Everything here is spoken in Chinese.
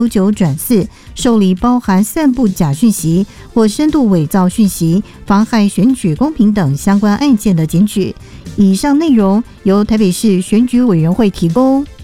9转4受理包含散布假讯息或深度伪造讯息、妨害选举公平等相关案件的检举。以上内容由台北市选举委员会提供。